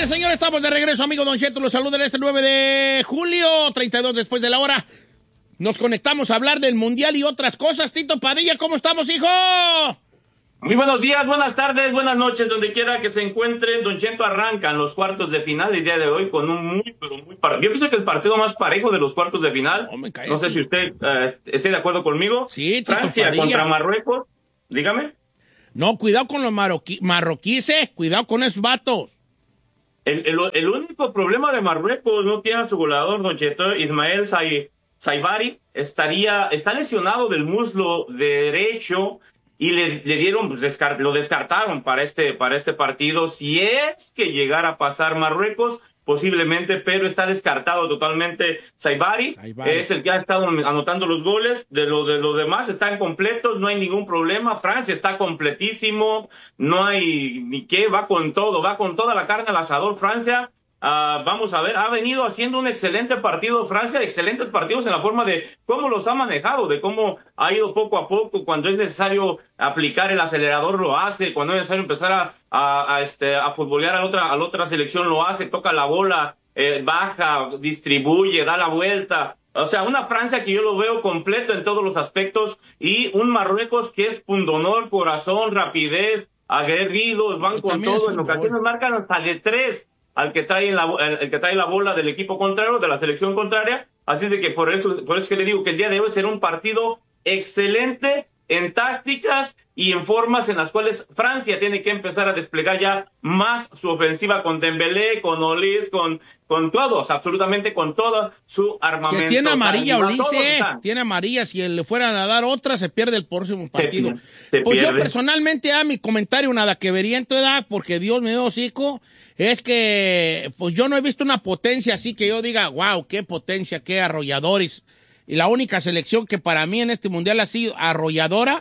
Señores, estamos de regreso, amigo Don Cheto. Los saluda este 9 de julio, 32 después de la hora. Nos conectamos a hablar del Mundial y otras cosas. Tito Padilla, ¿cómo estamos, hijo? Muy buenos días, buenas tardes, buenas noches, donde quiera que se encuentren. Don Cheto, arrancan los cuartos de final el día de hoy con un muy yo pienso que el partido más parejo de los cuartos de final. No sé si usted esté de acuerdo conmigo. Sí, Tito Francia Padilla contra Marruecos. Dígame. No, cuidado con los marroquíes, cuidado con esos vatos. El único problema de Marruecos no tiene a su goleador, Don Cheto, Ismael Saibari, está lesionado del muslo derecho y le dieron, lo descartaron para este partido. Si es que llegara a pasar Marruecos, posiblemente, pero está descartado totalmente Saibari. Es el que ha estado anotando los goles. De los demás están completos, no hay ningún problema. Francia está completísimo, no hay ni qué, va con toda la carne al asador Francia. Vamos a ver, ha venido haciendo un excelente partido Francia, excelentes partidos en la forma de cómo los ha manejado, de cómo ha ido poco a poco. Cuando es necesario aplicar el acelerador lo hace, cuando es necesario empezar a futbolear a la otra selección lo hace, toca la bola, baja, distribuye, da la vuelta. O sea, una Francia que yo lo veo completo en todos los aspectos, y un Marruecos que es pundonor, corazón, rapidez, aguerridos, van con todo, en ocasiones marcan hasta de 3 al que trae la bola del equipo contrario, de la selección contraria. Así de que por eso es que le digo que el día de hoy será un partido excelente en tácticas y en formas en las cuales Francia tiene que empezar a desplegar ya más su ofensiva con Dembélé, con Olise, con todos, absolutamente con todo su armamento. Que tiene amarilla, Olise, tiene amarilla. Si le fueran a dar otra, se pierde el próximo partido. Pues yo personalmente, mi comentario nada que vería en tu edad, porque Dios me dio hocico, es que pues yo no he visto una potencia así que yo diga, wow, qué potencia, qué arrolladores. Y la única selección que para mí en este mundial ha sido arrolladora,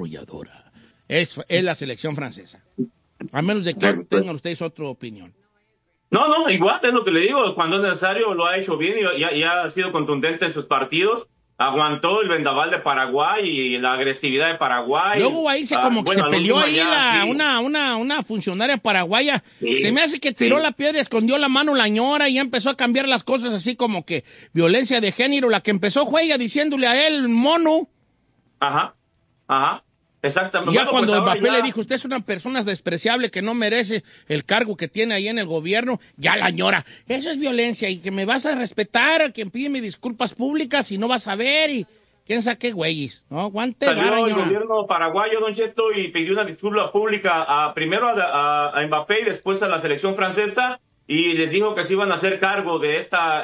es la selección francesa. A menos de que tengan ustedes otra opinión. No, igual es lo que le digo. Cuando es necesario lo ha hecho bien y ha sido contundente en sus partidos. Aguantó el vendaval de Paraguay y la agresividad de Paraguay. Luego ahí se peleó ahí una funcionaria paraguaya. Sí, se me hace que tiró la piedra y escondió la mano la ñora y ya empezó a cambiar las cosas así como que violencia de género. La que empezó juega diciéndole a él mono. Ajá. Exactamente. Y ya cuando Mbappé le dijo, usted es una persona despreciable que no merece el cargo que tiene ahí en el gobierno, ya la ñora, eso es violencia y que me vas a respetar, a quien pide mis disculpas públicas y no vas a ver y quién sabe qué güeyes, ¿no? Aguante. Salió el gobierno paraguayo, Don Cheto, y pidió una disculpa pública primero a Mbappé y después a la selección francesa, y les dijo que se iban a hacer cargo de esta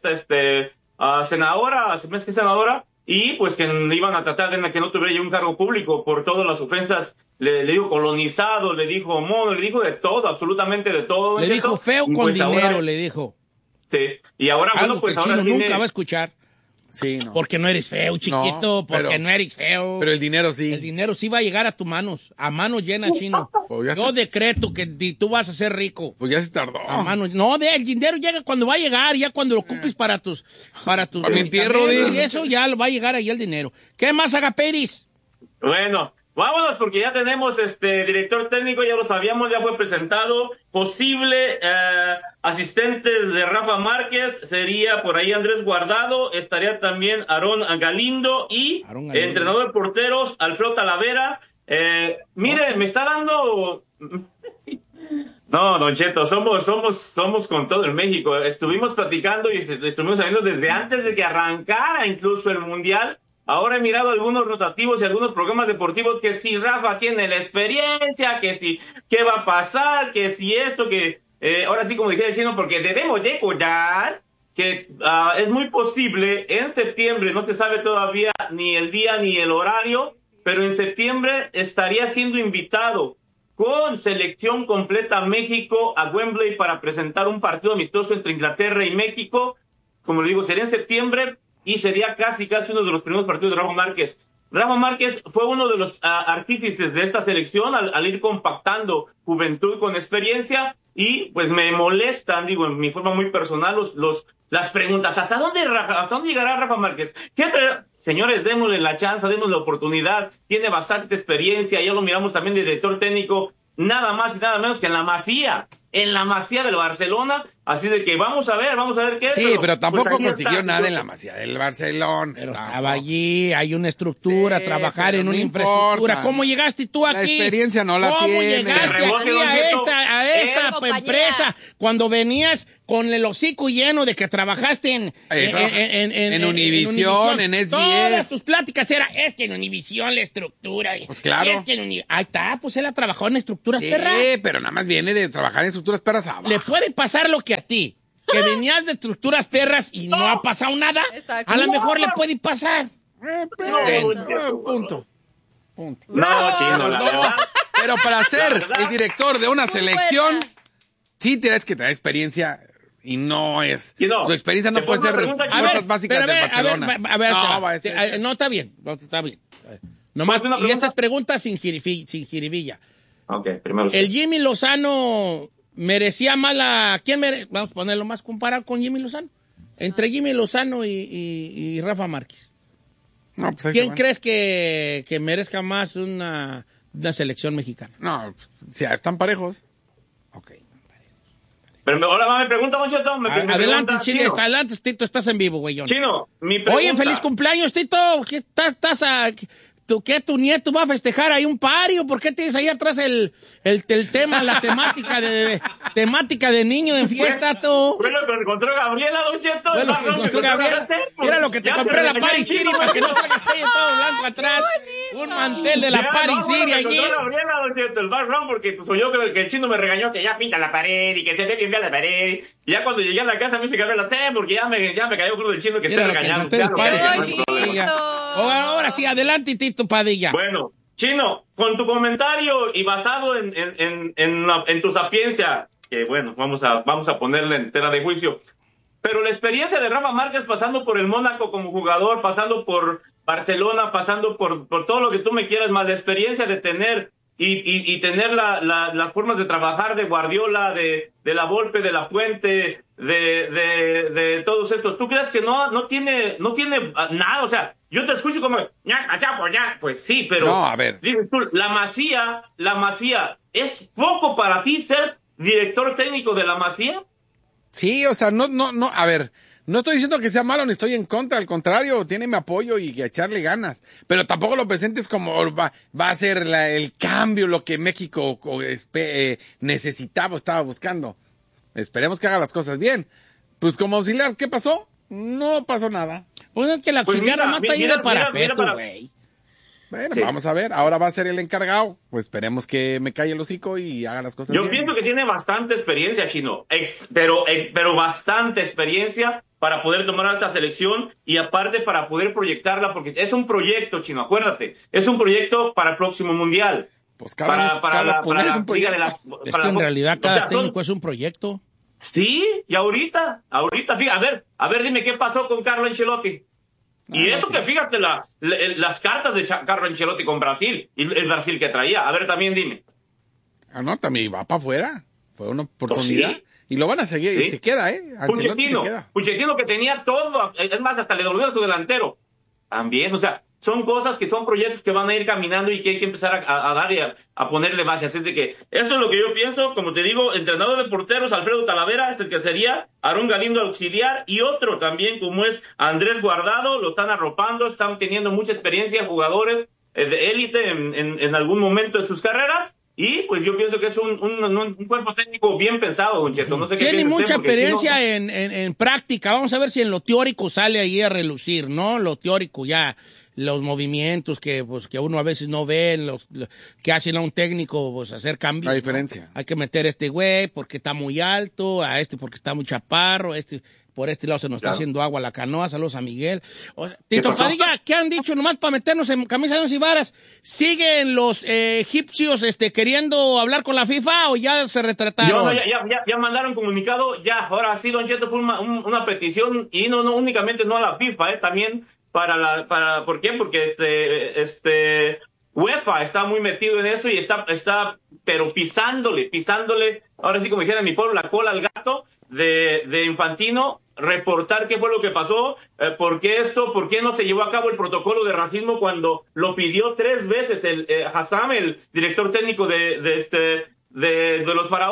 senadora, y pues que iban a tratar de que no tuviera ya un cargo público por todas las ofensas. Le dijo colonizado, le dijo mono, le dijo de todo, absolutamente de todo. Le dijo feo con pues dinero, ahora, le dijo. Sí, y ahora, algo bueno, pues que el ahora chino nunca va a escuchar. Sí, no. Porque no eres feo, chiquito, porque no eres feo. Pero el dinero sí. El dinero sí va a llegar a tus manos, a manos llenas, chino. Pues yo decreto que tú vas a ser rico. Pues ya se tardó. A manos, no, el dinero llega cuando va a llegar, ya cuando lo ocupes para mi entierro, y eso ya va a llegar ahí el dinero. ¿Qué más, Agaperis? Bueno, vámonos porque ya tenemos director técnico, ya lo sabíamos, ya fue presentado. Posible asistente de Rafa Márquez sería por ahí Andrés Guardado, estaría también Aarón Galindo y entrenador de porteros Alfredo Talavera. Mire, me está dando... No, Don Cheto, somos con todo en México. Estuvimos platicando y estuvimos sabiendo desde antes de que arrancara incluso el Mundial. Ahora he mirado algunos rotativos y algunos programas deportivos que si Rafa tiene la experiencia, que si qué va a pasar, que si esto, que ahora sí como dije el chino, porque debemos de recordar que es muy posible en septiembre, no se sabe todavía ni el día ni el horario, pero en septiembre estaría siendo invitado con selección completa a México a Wembley para presentar un partido amistoso entre Inglaterra y México. Como le digo, sería en septiembre. Y sería casi uno de los primeros partidos de Rafa Márquez. Rafa Márquez fue uno de los artífices de esta selección al ir compactando juventud con experiencia, y pues me molestan, digo, en mi forma muy personal, las preguntas. ¿Hasta dónde llegará Rafa Márquez? Señores, démosle la chance, démosle la oportunidad. Tiene bastante experiencia, ya lo miramos también de director técnico, nada más y nada menos que en la Masía. en la Masía del Barcelona, así de que vamos a ver qué. Sí, pero tampoco consiguió nada en la Masía del Barcelona. Pero estaba allí, hay una estructura, trabajar en una infraestructura. ¿Cómo llegaste tú aquí? La experiencia no la tiene. ¿Cómo llegaste aquí a esta empresa cuando venías con el hocico lleno de que trabajaste en Univisión, en SBS? Todas tus pláticas es que en Univisión la estructura. Pues claro. Ahí está, pues él ha trabajado en estructuras perras. Sí, pero nada más viene de trabajar en estructuras perras abajo. Le puede pasar lo que a ti, que venías de estructuras perras y no ha pasado nada. Exacto. A lo mejor le puede pasar. Punto. No, Chino, la verdad. Pero para ser el director de una selección, sí tienes que tener experiencia y no es. Su experiencia no puede ser cosas básicas de Barcelona. No, está bien. Nomás, y estas preguntas sin jiribilla. Ok, primero. El Jimmy Lozano merecía más vamos a ponerlo más comparado con Jimmy Lozano. Entre Jimmy Lozano y Rafa Márquez. No, pues ¿Quién crees que merezca más una selección mexicana? No, si están parejos. Ok. Pero ahora me pregunta, Don Cheto. Adelante, Chino. Adelante, Tito, estás en vivo, güey. Chino, mi pregunta. Oye, feliz cumpleaños, Tito. ¿Qué estás ¿Qué tu nieto va a festejar ahí un pario? ¿Por qué tienes ahí atrás el tema, la temática de niño en fiesta, tú? Fue lo que encontró Gabriela, Don Cheto. Fue lo que encontró Gabriela. Mira lo que te compré en la Paris City para que no salgas ahí todo blanco atrás. Un mantel de la Paris City allí. Gabriela, Don Cheto, el background, porque pues, yo creo que el chino me regañó que ya pinta la pared y que se ve bien la pared. Y ya cuando llegué a la casa me hice Gabriela, porque ya me cayó cruz del chino que estoy regañando. Ahora sí, adelante, Tito Padilla. Bueno, Chino, con tu comentario y basado en tu sapiencia, que bueno, vamos a ponerle en tela de juicio, pero la experiencia de Rafa Márquez pasando por el Mónaco como jugador, pasando por Barcelona, pasando por todo lo que tú me quieras, más la experiencia de tener y tener las formas de trabajar de Guardiola, de la Volpe, de la Fuente, de todos estos, ¿tú crees que no tiene nada? O sea, yo te escucho como, pues sí, pero no, a ver. Dices tú, la Masía, ¿es poco para ti ser director técnico de la Masía? Sí, o sea, no, a ver, no estoy diciendo que sea malo ni estoy en contra, al contrario, tiene mi apoyo y que echarle ganas, pero tampoco lo presentes como va a ser el cambio, lo que México necesitaba, estaba buscando. Esperemos que haga las cosas bien. Pues como auxiliar, ¿qué pasó? No pasó nada. Pues es que la auxiliar nomás está ahí de parapeto, güey. Bueno, sí. Vamos a ver, ahora va a ser el encargado, pues esperemos que me calle el hocico y haga las cosas bien. Yo pienso que tiene bastante experiencia, Chino, pero bastante experiencia para poder tomar alta selección y aparte para poder proyectarla, porque es un proyecto, Chino, acuérdate, es un proyecto para el próximo Mundial. Pues cada es un proyecto. Es que en realidad cada técnico es un proyecto. Sí, y ahorita, fíjate, a ver, dime qué pasó con Carlo Ancelotti. Y eso que fíjate, las cartas de Carlo Ancelotti con Brasil, y el Brasil que traía. A ver, también dime. No, también va para afuera. Fue una oportunidad. ¿Sí? Y lo van a seguir, y se queda, Ancelotti se queda. Puchettino que tenía todo, es más, hasta le devolvieron a su delantero. También, o sea, son cosas que son proyectos que van a ir caminando y que hay que empezar a dar y a ponerle base. Así es de que eso es lo que yo pienso. Como te digo, entrenador de porteros, Alfredo Talavera, es el que sería Aarón Galindo auxiliar, y otro también como es Andrés Guardado, lo están arropando, están teniendo mucha experiencia, jugadores de élite en algún momento de sus carreras. Y pues yo pienso que es un cuerpo técnico bien pensado, Don Cheto. No sé qué tiene mucha experiencia no... en práctica. Vamos a ver si en lo teórico sale ahí a relucir, ¿no? Lo teórico ya, los movimientos que uno a veces no ve, los que hacen a un técnico pues hacer cambios. La diferencia. ¿No? Hay que meter a este güey porque está muy alto, a este porque está muy chaparro, por este lado se nos está haciendo agua la canoa. Saludos a Miguel. Tito Padilla, ¿qué han dicho nomás para meternos en camisa de once varas? ¿Siguen los egipcios queriendo hablar con la FIFA o ya se retrataron? Ya mandaron comunicado, ya. Ahora sí, Don Cheto, fue una petición, y no únicamente no a la FIFA, también ¿por qué? Porque UEFA está muy metido en eso y está pero pisándole, ahora sí como dijera en mi pueblo, la cola al gato de Infantino, reportar qué fue lo que pasó, por qué no se llevó a cabo el protocolo de racismo cuando lo pidió 3 veces Hassam, el director técnico de los Faraones,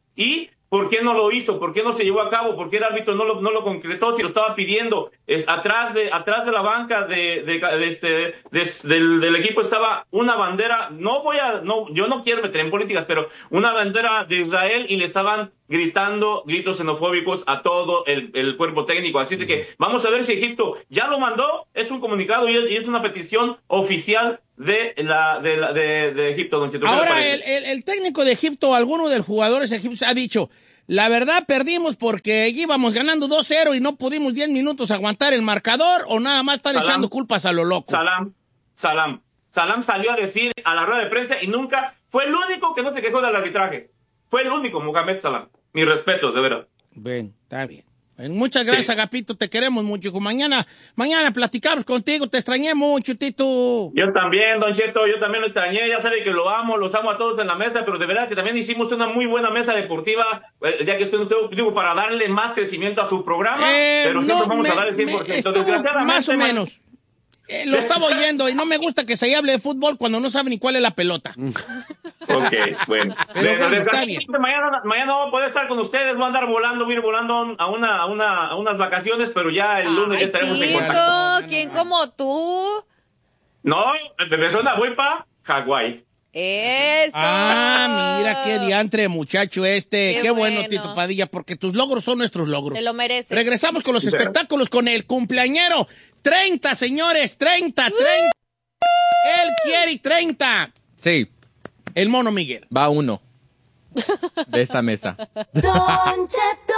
y ¿por qué no lo hizo? ¿Por qué no se llevó a cabo? ¿Por qué el árbitro no lo concretó si lo estaba pidiendo? Atrás de la banca del equipo estaba una bandera, yo no quiero meter en políticas, pero una bandera de Israel, y le estaban gritando gritos xenofóbicos a todo el cuerpo técnico. Así de que vamos a ver si Egipto ya lo mandó. Es un comunicado y es una petición oficial de Egipto, don Cheto. Ahora, el técnico de Egipto, alguno de los jugadores egipcios ha dicho, la verdad perdimos porque íbamos ganando 2-0 y no pudimos 10 minutos aguantar el marcador, o nada más están echando culpas a lo loco. Salam salió a decir a la rueda de prensa y nunca, fue el único que no se quejó del arbitraje. Fue el único, Mohamed Salam. Mis respetos, de verdad. Bien, está bien. Muchas gracias, sí. Agapito, te queremos mucho. Mañana platicamos contigo, te extrañé mucho, Tito. Yo también, don Cheto, yo también lo extrañé, ya sabe que los amo a todos en la mesa, pero de verdad que también hicimos una muy buena mesa deportiva, ya que digo, para darle más crecimiento a su programa, pero siempre vamos a dar el 100%. Desgraciadamente, más o menos. Lo estaba oyendo y no me gusta que se hable de fútbol cuando no sabe ni cuál es la pelota. Ok, bueno. Pero está bien. Mañana no voy a poder estar con ustedes, voy a andar volando, voy a ir volando a unas vacaciones, pero ya el lunes ya estaremos en contacto. ¿Quién como tú? No, me voy para Hawái. ¡Eso! Mira qué diantre, muchacho Qué bueno, Tito Padilla, porque tus logros son nuestros logros. Te lo mereces. Regresamos con los espectáculos, con el cumpleañero. 30, señores, 30. Él quiere 30. Sí. El Mono Miguel. Va uno de esta mesa. Don Cheto.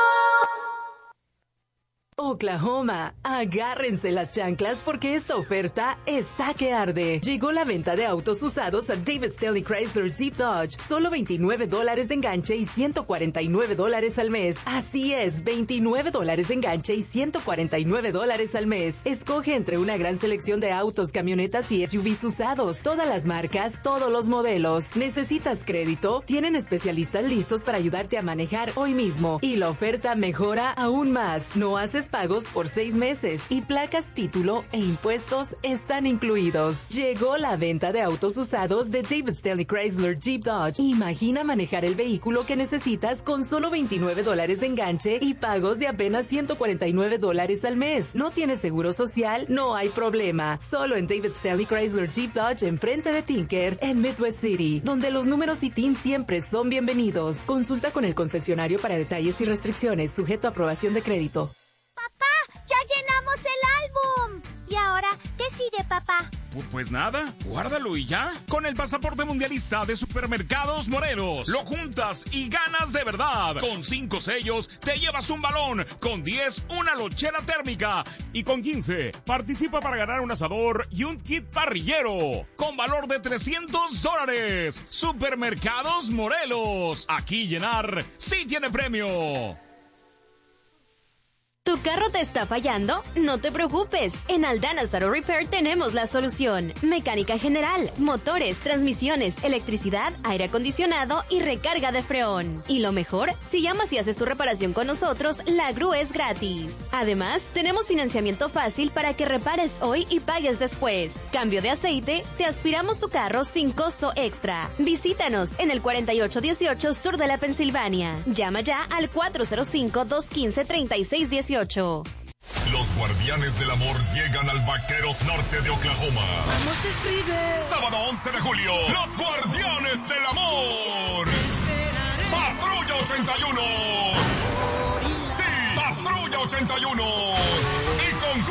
Oklahoma, agárrense las chanclas porque esta oferta está que arde. Llegó la venta de autos usados a David Stanley Chrysler Jeep Dodge. Solo $29 de enganche y $149 al mes. Así es, $29 de enganche y $149 al mes. Escoge entre una gran selección de autos, camionetas y SUVs usados. Todas las marcas, todos los modelos. ¿Necesitas crédito? Tienen especialistas listos para ayudarte a manejar hoy mismo. Y la oferta mejora aún más. No haces pagos por 6 meses y placas, título e impuestos están incluidos. Llegó la venta de autos usados de David Stanley Chrysler Jeep Dodge. Imagina manejar el vehículo que necesitas con solo $29 de enganche y pagos de apenas $149 al mes. ¿No tienes seguro social? No hay problema. Solo en David Stanley Chrysler Jeep Dodge, enfrente de Tinker, en Midwest City, donde los números y TIN siempre son bienvenidos. Consulta con el concesionario para detalles y restricciones, sujeto a aprobación de crédito. ¡Papá! ¡Ya llenamos el álbum! ¿Y ahora qué sigue, papá? Pues nada, guárdalo y ya. Con el pasaporte mundialista de Supermercados Morelos, lo juntas y ganas de verdad. Con 5 sellos te llevas un balón, con 10 una lonchera térmica y con 15 participa para ganar un asador y un kit parrillero con valor de $300. Supermercados Morelos, aquí llenar sí tiene premio. ¿Tu carro te está fallando? No te preocupes. En Aldanas Auto Repair tenemos la solución. Mecánica general, motores, transmisiones, electricidad, aire acondicionado y recarga de freón. Y lo mejor, si llamas y haces tu reparación con nosotros, la grúa es gratis. Además, tenemos financiamiento fácil para que repares hoy y pagues después. Cambio de aceite, te aspiramos tu carro sin costo extra. Visítanos en el 4818 sur de la Pensilvania. Llama ya al 405-215-3618. Los guardianes del amor llegan al Vaqueros Norte de Oklahoma. ¿Cómo se escribe? Sábado 11 de julio, los guardianes del amor. Patrulla 81. Sí, Patrulla 81.